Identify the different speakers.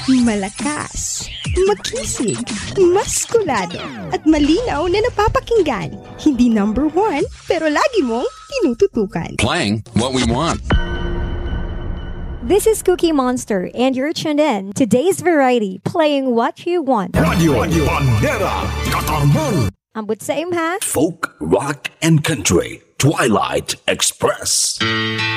Speaker 1: Malakas, makisig, maskulado, at malinaw na napapakinggan. Hindi number one, pero lagi mong tinututukan.
Speaker 2: Playing what we want.
Speaker 3: This is Cookie Monster, and you're tuned in to Today's Variety, playing what you want.
Speaker 4: Radio Bandera, Katarman.
Speaker 3: Ambot sa imha.
Speaker 4: Folk, rock, and country. Twilight Express.